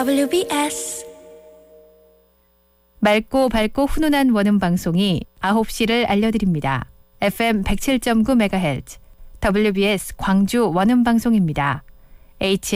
WBS 맑고 밝고 훈훈한 원음 방송이 9시를 알려드립니다. FM 107.9MHz WBS 광주 원음 방송입니다.